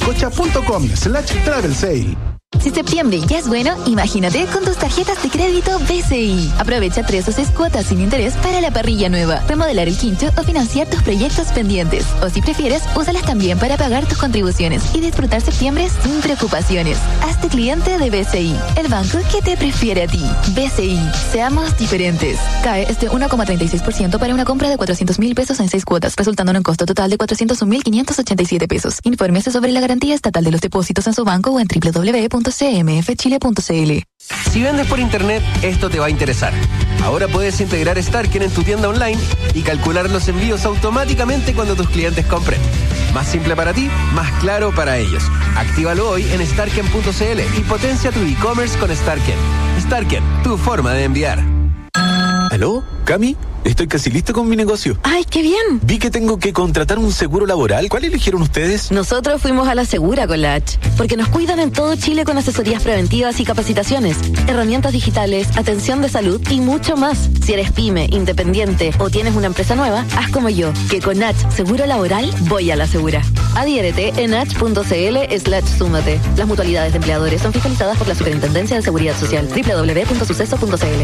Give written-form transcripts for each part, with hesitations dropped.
colcocha.com/travel sale. Si septiembre ya es bueno, imagínate con tus tarjetas de crédito BCI. Aprovecha 3 o 6 cuotas sin interés para la parrilla nueva, remodelar el quincho o financiar tus proyectos pendientes. O si prefieres, úsalas también para pagar tus contribuciones y disfrutar septiembre sin preocupaciones. Hazte cliente de BCI, el banco que te prefiere a ti. BCI, seamos diferentes. CAE es de 1,36% para una compra de 400,000 pesos en 6 cuotas, resultando en un costo total de 401,587 pesos. Infórmese sobre la garantía estatal de los depósitos en su banco o en www.cmfchile.cl. Si vendes por internet, esto te va a interesar. Ahora puedes integrar Starken en tu tienda online y calcular los envíos automáticamente cuando tus clientes compren. Más simple para ti, más claro para ellos. Actívalo hoy en starken.cl y potencia tu e-commerce con Starken. Starken, tu forma de enviar. ¿Aló? ¿Cami? Estoy casi listo con mi negocio. ¡Ay, qué bien! Vi que tengo que contratar un seguro laboral. ¿Cuál eligieron ustedes? Nosotros fuimos a la Segura con la H, porque nos cuidan en todo Chile con asesorías preventivas y capacitaciones, herramientas digitales, atención de salud y mucho más. Si eres pyme, independiente o tienes una empresa nueva, haz como yo, que con H Seguro Laboral voy a la Segura. Adhiérete en h.cl/súmate. Las mutualidades de empleadores son fiscalizadas por la Superintendencia de Seguridad Social. www.suceso.cl.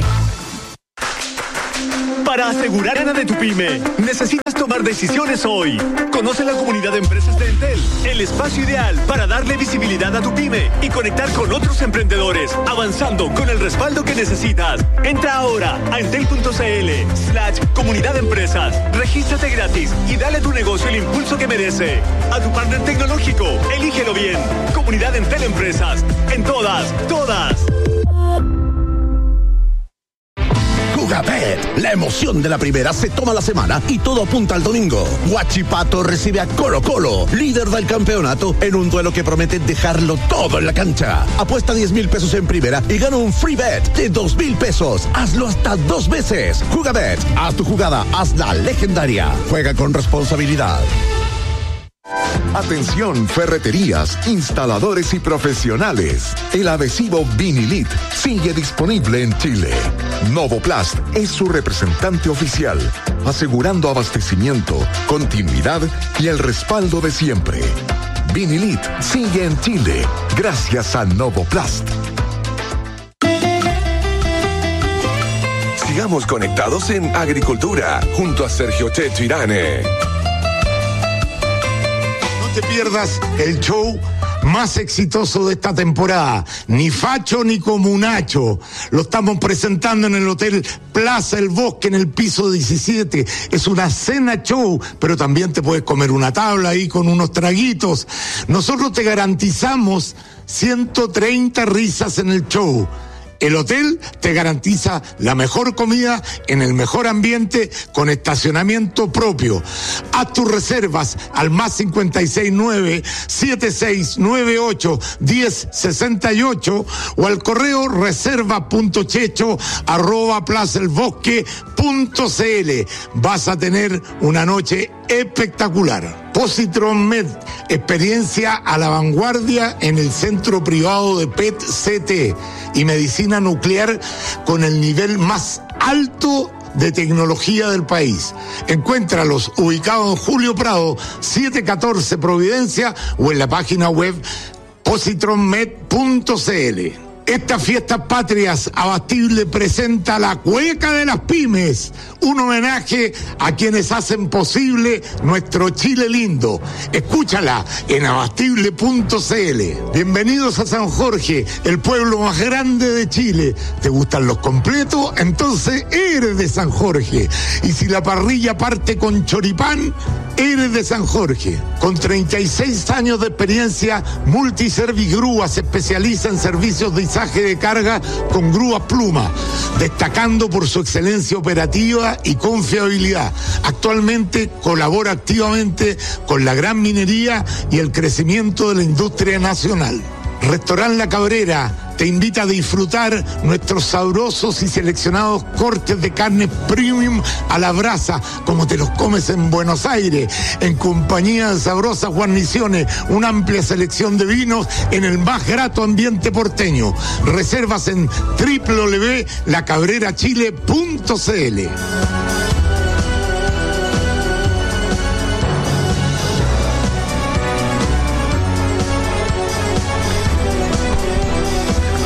Para asegurar a de tu pyme, necesitas tomar decisiones hoy. Conoce la comunidad de empresas de Entel, el espacio ideal para darle visibilidad a tu pyme y conectar con otros emprendedores, avanzando con el respaldo que necesitas. Entra ahora a entel.cl/comunidad de empresas. Regístrate gratis y dale a tu negocio el impulso que merece. A tu partner tecnológico, elígelo bien. Comunidad Entel Empresas. En todas. Jugabet, la emoción de la primera se toma la semana y todo apunta al domingo. Huachipato recibe a Colo-Colo, líder del campeonato, en un duelo que promete dejarlo todo en la cancha. Apuesta 10,000 pesos en primera y gana un free bet de 2,000 pesos. Hazlo hasta 2 veces. Jugabet, haz tu jugada, hazla legendaria. Juega con responsabilidad. Atención, ferreterías, instaladores y profesionales. El adhesivo Vinilit sigue disponible en Chile. Novoplast es su representante oficial, asegurando abastecimiento, continuidad y el respaldo de siempre. Vinilit sigue en Chile gracias a Novoplast. Sigamos conectados en Agricultura junto a Sergio Checho Irane. No te pierdas el show más exitoso de esta temporada, ni facho ni comunacho. Lo estamos presentando en el Hotel Plaza El Bosque, en el piso 17. Es una cena show, pero también te puedes comer una tabla ahí con unos traguitos. Nosotros te garantizamos 130 risas en el show. El hotel te garantiza la mejor comida en el mejor ambiente con estacionamiento propio. Haz tus reservas al más 569-7698-1068 o al correo reserva.checho@plazaelbosque.cl. Vas a tener una noche espectacular. Positron Med, experiencia a la vanguardia en el centro privado de PET-CT y medicina nuclear con el nivel más alto de tecnología del país. Encuéntralos ubicados en Julio Prado, 714 Providencia o en la página web positronmed.cl. Estas fiestas patrias, Abastible presenta la Cueca de las Pymes, un homenaje a quienes hacen posible nuestro Chile lindo. Escúchala en abastible.cl. Bienvenidos a San Jorge, el pueblo más grande de Chile. ¿Te gustan los completos? Entonces eres de San Jorge. Y si la parrilla parte con choripán, eres de San Jorge. Con 36 años de experiencia, Multiservigrúa se especializa en servicios de izaje de carga con grúas Pluma, destacando por su excelencia operativa y confiabilidad. Actualmente colabora activamente con la gran minería y el crecimiento de la industria nacional. Restaurant La Cabrera te invita a disfrutar nuestros sabrosos y seleccionados cortes de carne premium a la brasa, como te los comes en Buenos Aires, en compañía de sabrosas guarniciones, una amplia selección de vinos en el más grato ambiente porteño. Reservas en www.lacabrerachile.cl.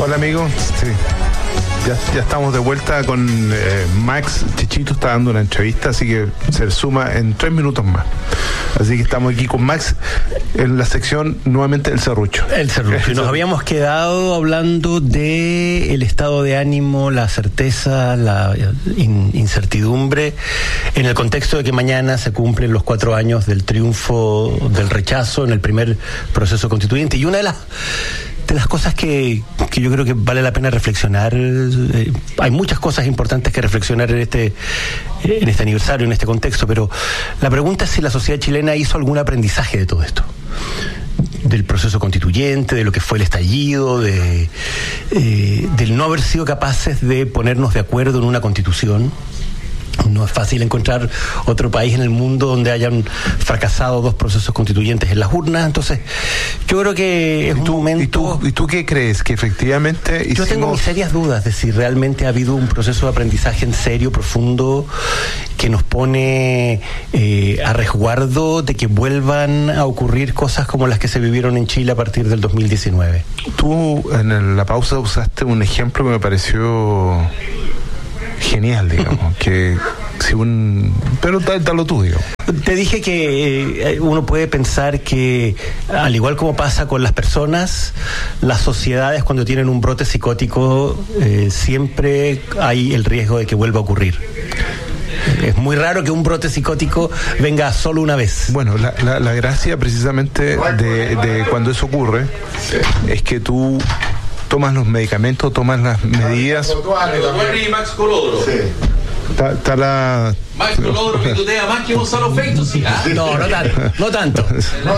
Hola amigos, sí. Ya estamos de vuelta con Max. Chichito está dando una entrevista, así que se suma en 3 minutos más. Así que estamos aquí con Max en la sección nuevamente El Serrucho. El Serrucho. Nos habíamos quedado hablando de el estado de ánimo, la certeza, la incertidumbre, en el contexto de que mañana se cumplen los 4 años del triunfo del rechazo en el primer proceso constituyente. Y una de las cosas que yo creo que vale la pena reflexionar, hay muchas cosas importantes que reflexionar en este aniversario, en este contexto, pero la pregunta es si la sociedad chilena hizo algún aprendizaje de todo esto, del proceso constituyente, de lo que fue el estallido, del no haber sido capaces de ponernos de acuerdo en una constitución. No es fácil encontrar otro país en el mundo donde hayan fracasado 2 procesos constituyentes en las urnas. Entonces, yo creo que es un momento... ¿Y tú qué crees? Que efectivamente Yo tengo mis serias dudas de si realmente ha habido un proceso de aprendizaje en serio, profundo, que nos pone a resguardo de que vuelvan a ocurrir cosas como las que se vivieron en Chile a partir del 2019. Tú en la pausa usaste un ejemplo que me pareció genial, digamos, que pero dalo tú, digamos. Te dije que uno puede pensar que, al igual como pasa con las personas, las sociedades cuando tienen un brote psicótico siempre hay el riesgo de que vuelva a ocurrir. Es muy raro que un brote psicótico venga solo una vez. Bueno, la gracia precisamente de cuando eso ocurre es que tú tomas los medicamentos, tomas las medidas. Max Colodro. Sí. Está la... Max Colodro que tutea más que Gonzalo Feito, ¿sí? No tanto.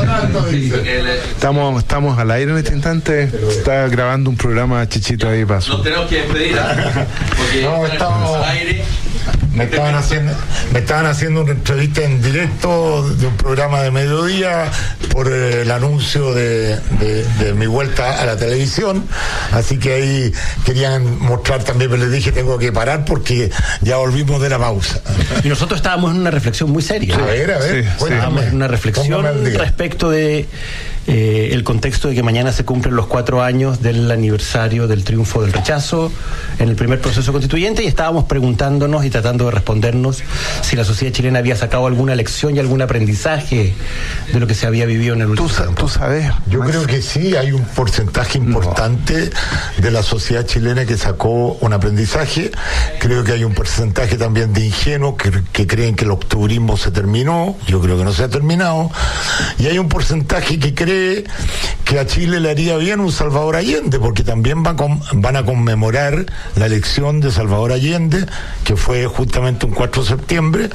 Estamos al aire en este instante. Está grabando un programa Chichito ahí paso. Nos tenemos que despedir, porque no, estamos al aire. Me estaban haciendo una entrevista en directo de un programa de mediodía por el anuncio de mi vuelta a la televisión, así que ahí querían mostrar también, pero les dije tengo que parar porque ya volvimos de la pausa. Y nosotros estábamos en una reflexión muy seria. A ver, estábamos en una reflexión respecto de el contexto de que mañana se cumplen los 4 años del aniversario del triunfo del rechazo en el primer proceso constituyente, y estábamos preguntándonos y tratando de respondernos si la sociedad chilena había sacado alguna lección y algún aprendizaje de lo que se había vivido en el último tiempo. ¿Tú sabes? Yo creo que sí, hay un porcentaje importante de la sociedad chilena que sacó un aprendizaje. Creo que hay un porcentaje también de ingenuos que creen que el octubrismo se terminó. Yo creo que no se ha terminado. Y hay un porcentaje que cree que a Chile le haría bien un Salvador Allende, porque también van a conmemorar la elección de Salvador Allende, que fue justamente un 4 de septiembre.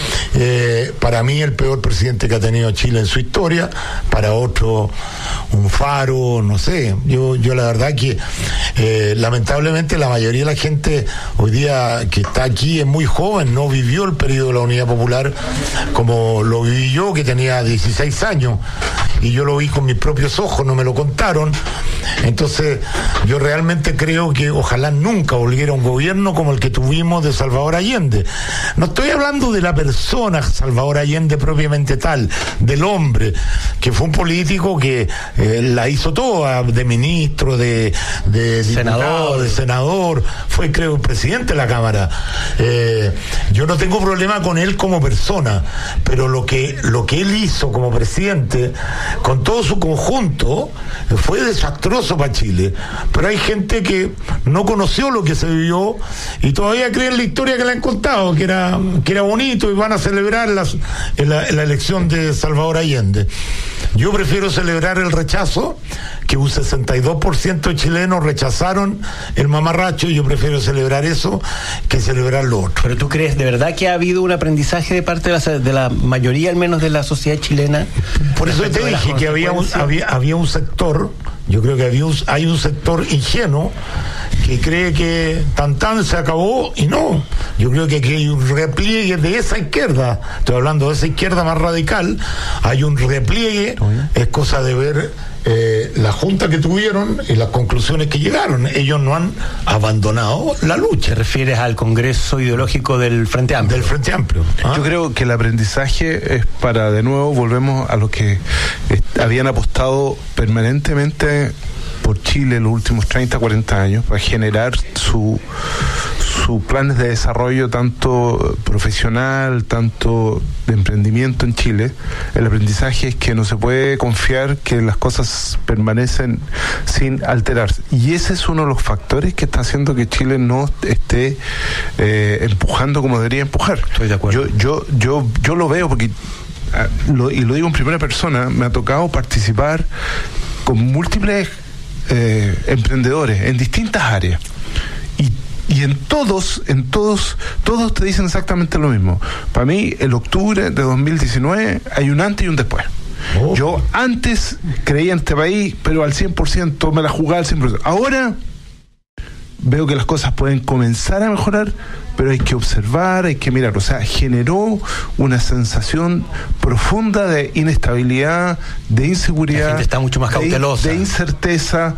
Para mí el peor presidente que ha tenido Chile en su historia, para otro un faro, no sé. Yo la verdad que lamentablemente la mayoría de la gente hoy día que está aquí es muy joven, no vivió el periodo de la Unidad Popular como lo viví yo, que tenía 16 años, y yo lo vi con mis propios ojos, no me lo contaron. Entonces yo realmente creo que ojalá nunca volviera un gobierno como el que tuvimos de Salvador Allende. No estoy hablando de la persona Salvador Allende propiamente tal, del hombre, que fue un político que la hizo toda, de ministro, de diputado, de senador, fue creo presidente de la Cámara. Yo no tengo problema con él como persona, pero lo que él hizo como presidente con todo su conjunto fue desastroso para Chile. Pero hay gente que no conoció lo que se vivió y todavía creen la historia que le han contado, que era bonito, y van a celebrar la elección de Salvador Allende. Yo prefiero celebrar el rechazo, que un 62% de chilenos rechazaron el mamarracho, y yo prefiero celebrar eso que celebrar lo otro. ¿Pero tú crees de verdad que ha habido un aprendizaje de parte de la mayoría, al menos de la sociedad chilena? Por eso te dije que había un sector, yo creo que hay un sector ingenuo que cree que tan se acabó, y no. Yo creo que aquí hay un repliegue de esa izquierda, estoy hablando de esa izquierda más radical, hay un repliegue, es cosa de ver la junta que tuvieron y las conclusiones que llegaron. Ellos no han abandonado la lucha. ¿Te refieres al Congreso Ideológico del Frente Amplio? Del Frente Amplio. Yo creo que el aprendizaje es para, de nuevo, volvemos a lo que habían apostado permanentemente por Chile en los últimos 30, 40 años para generar sus planes de desarrollo tanto profesional, tanto de emprendimiento en Chile. El aprendizaje es que no se puede confiar que las cosas permanecen sin alterarse. Y ese es uno de los factores que está haciendo que Chile no esté empujando como debería empujar. Estoy de acuerdo. Yo lo veo porque, y lo digo en primera persona, me ha tocado participar con múltiples emprendedores en distintas áreas. Y en todos te dicen exactamente lo mismo. Para mí, el octubre de 2019 hay un antes y un después. Yo antes creía en este país, pero al 100%, me la jugaba al 100%. Ahora veo que las cosas pueden comenzar a mejorar, pero hay que observar, hay que mirar. O sea, generó una sensación profunda de inestabilidad, de inseguridad. La gente está mucho más cautelosa. De incerteza,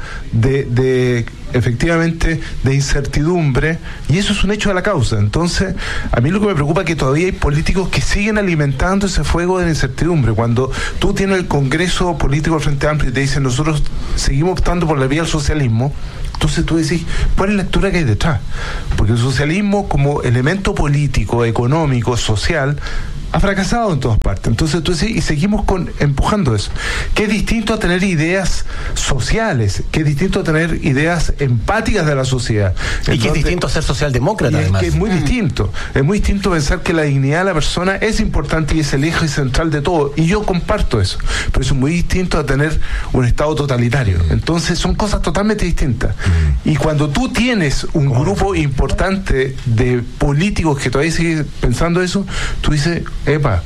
de efectivamente, de incertidumbre, y eso es un hecho de la causa. Entonces, a mí lo que me preocupa es que todavía hay políticos que siguen alimentando ese fuego de la incertidumbre. Cuando tú tienes el Congreso Político del Frente Amplio y te dicen, nosotros seguimos optando por la vía del socialismo, entonces tú decís, ¿cuál es la lectura que hay detrás? Porque el socialismo como elemento político, económico, social, ha fracasado en todas partes. Entonces tú decís, y seguimos empujando eso. Que es distinto a tener ideas sociales, que es distinto a tener ideas empáticas de la sociedad. Y que es distinto a ser socialdemócrata, además. Que es muy distinto. Es muy distinto pensar que la dignidad de la persona es importante y es el eje central de todo. Y yo comparto eso. Pero eso es muy distinto a tener un Estado totalitario. Entonces son cosas totalmente distintas. Y cuando tú tienes un grupo importante de políticos que todavía siguen pensando eso, tú dices, epa,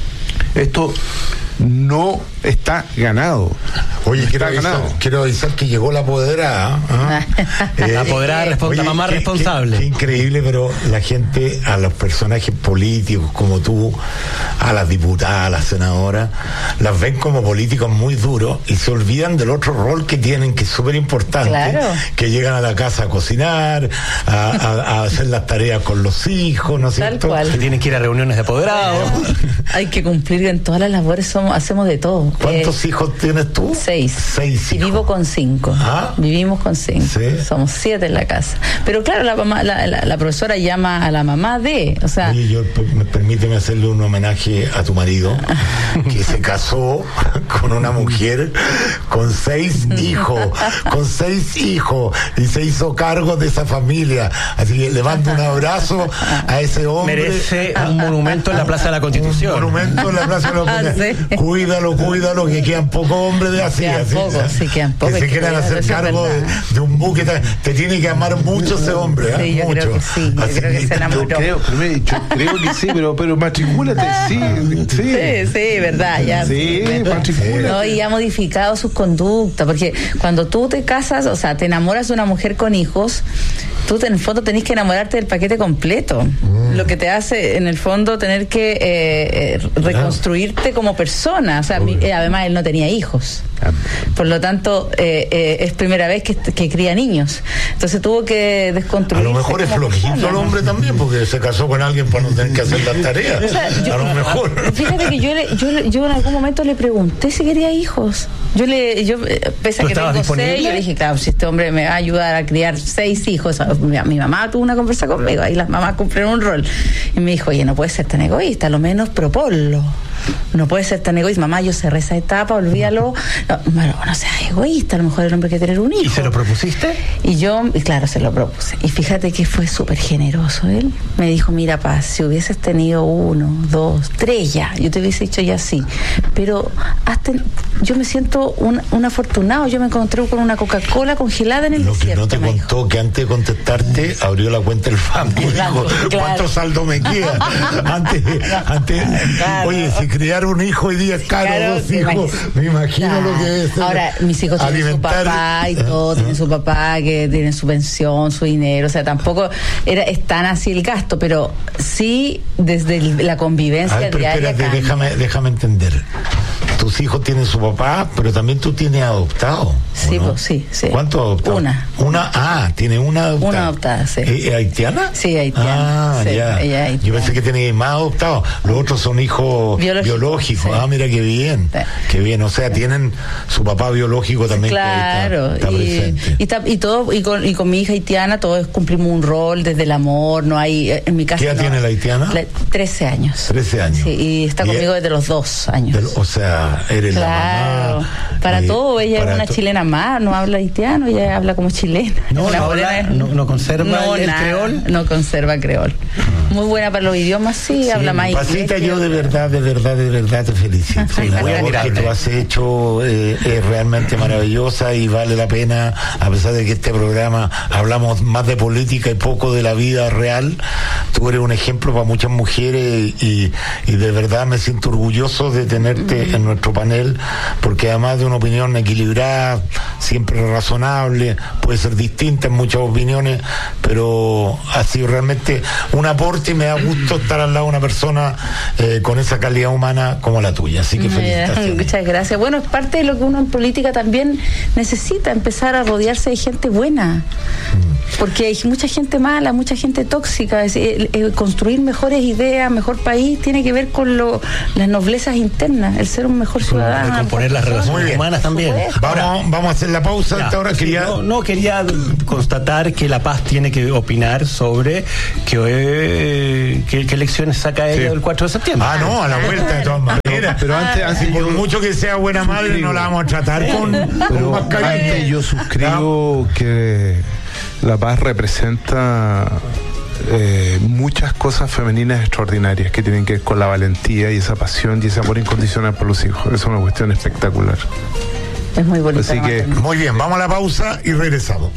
esto no está ganado. Oye, quiero avisar que llegó la apoderada. La apoderada mamá responsable. Qué increíble, pero la gente, a los personajes políticos como tú, a las diputadas, a las senadoras, las ven como políticos muy duros y se olvidan del otro rol que tienen, que es súper importante. Claro. Que llegan a la casa a cocinar, a hacer las tareas con los hijos, ¿no es cierto? Tal cual. Que tienen que ir a reuniones de apoderados. Hay que cumplir en todas las labores, hacemos de todo. ¿Cuántos hijos tienes tú? 6. 6 y hijos. vivo con 5. Vivimos con 5. ¿Sí? Somos 7 en la casa. Pero claro, la profesora llama a la mamá o sea. Oye, permíteme hacerle un homenaje a tu marido, que se casó con una mujer con 6 hijos, y se hizo cargo de esa familia. Así que le mando un abrazo a ese hombre. Merece un monumento en la Plaza de la Constitución. Un monumento en la Plaza de la Constitución. Sí. Cuídalo, que quedan pocos hombres de así. Quedan pocos. Que se quieran hacer cargo de un buque. Te tiene que amar mucho ese hombre. Sí, yo mucho. Creo que sí. Yo creo que se enamoró. Yo creo que sí, pero matricúlate. Sí, verdad. Ya. Sí, matricúlate. No, y ha modificado sus conductas, porque cuando tú te casas, o sea, te enamoras de una mujer con hijos, tú en el fondo tenés que enamorarte del paquete completo. Lo que te hace, en el fondo, tener que reconstruirte como persona. O sea, además él no tenía hijos. Por lo tanto, es primera vez que cría niños. Entonces tuvo que desconstruirse. A lo mejor es flojito el hombre también, porque se casó con alguien para no tener que hacer las tareas. O sea, a lo mejor. Fíjate que yo en algún momento le pregunté si quería hijos. Pese a que tengo 6, yo dije, claro, si este hombre me va a ayudar a criar 6 hijos. Mi mamá tuvo una conversa conmigo, ahí las mamás cumplen un rol. Y me dijo, oye, no puedes ser tan egoísta, a lo menos proponlo. No puede ser tan egoísta. Mamá, yo cerré esa etapa, olvídalo. No seas egoísta, a lo mejor el hombre quiere tener un hijo. ¿Y se lo propusiste? Y claro, se lo propuse. Y fíjate que fue súper generoso él. Me dijo, mira, Paz, si hubieses tenido 1, 2, 3 ya, yo te hubiese dicho ya sí. Pero yo me siento un afortunado. Yo me encontré con una Coca-Cola congelada en el desierto. Lo que no te contó, que antes de contestarte, abrió la cuenta del banco y dijo, ¿cuánto saldo me queda? Antes, claro. Oye, si criar un hijo hoy día es caro, 2 hijos, me imagino lo que es. Ahora, mis hijos tienen su papá y todo, tienen su papá que tiene su pensión, su dinero, o sea, tampoco es tan así el gasto, pero sí desde la convivencia diaria. Espérate, déjame entender. tus hijos tienen su papá, pero también tú tienes adoptado. Sí, ¿no? pues, sí. ¿Cuánto adoptado? Tiene una adoptada. Una adoptada, sí. ¿Haitiana? Sí, haitiana. Sí, ya. Ella es haitiana. Yo pensé que tenía más adoptados. Los otros son hijos biológicos. Sí. Mira qué bien. Sí. Qué bien. O sea, tienen su papá biológico también. Claro. Está presente. Y con mi hija haitiana todos cumplimos un rol desde el amor. No hay, en mi casa. ¿Qué edad tiene la haitiana? 13 años. 13 años. Sí, y está conmigo desde los 2 años. O sea, eres la mamá. Para todo, ella es una chilena más, no habla haitiano, ella habla como chilena. No conserva el creol. No conserva creol. Muy buena para los idiomas, sí habla más inglés. Pasita, yo de verdad te felicito. La labor que tú has hecho es realmente maravillosa y vale la pena, a pesar de que este programa hablamos más de política y poco de la vida real. Tú eres un ejemplo para muchas mujeres y de verdad me siento orgulloso de tenerte en nuestro panel, porque además de una opinión equilibrada, siempre razonable, puede ser distinta en muchas opiniones, pero ha sido realmente un aporte y me da gusto estar al lado de una persona con esa calidad humana como la tuya, así que felicitaciones. Muchas gracias. Bueno, es parte de lo que uno en política también necesita, empezar a rodearse de gente buena, porque hay mucha gente mala, mucha gente tóxica. Construir mejores ideas, mejor país, tiene que ver con las noblezas internas, el ser un mejor ciudadano. Componer las relaciones humanas también. Vamos a hacer la pausa. Ya, hasta ahora quería constatar que La Paz tiene que opinar sobre qué elecciones saca ella el 4 de septiembre. A la vuelta de todas maneras. Pero antes por mucho que sea buena madre, no la vamos a tratar con mascarilla. Yo suscribo que La Paz representa muchas cosas femeninas extraordinarias que tienen que ver con la valentía y esa pasión y ese amor incondicional por los hijos. Es una cuestión espectacular. Es muy bonito. Así que muy bien, vamos a la pausa y regresamos.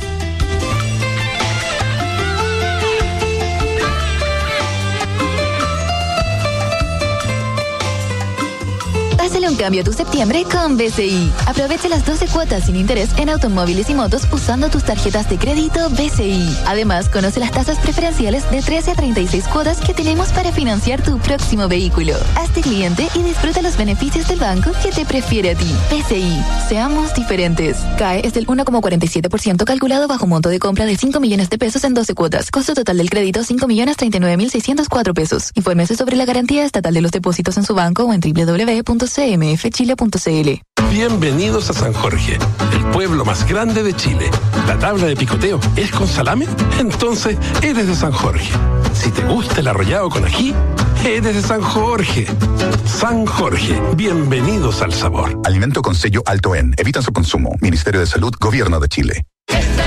Hazle un cambio a tu septiembre con BCI. Aprovecha las 12 cuotas sin interés en automóviles y motos usando tus tarjetas de crédito BCI. Además, conoce las tasas preferenciales de 13 a 36 cuotas que tenemos para financiar tu próximo vehículo. Hazte cliente y disfruta los beneficios del banco que te prefiere a ti. BCI. Seamos diferentes. CAE es del 1,47% calculado bajo monto de compra de 5 millones de pesos en 12 cuotas. Costo total del crédito 5.039.604 pesos. Infórmese sobre la garantía estatal de los depósitos en su banco o en www.cmfchile.cl. Bienvenidos a San Jorge, el pueblo más grande de Chile. ¿La tabla de picoteo es con salame? Entonces eres de San Jorge. Si te gusta el arrollado con ají, eres de San Jorge. San Jorge, bienvenidos al sabor. Alimento con sello alto en. Evitan su consumo. Ministerio de Salud, Gobierno de Chile.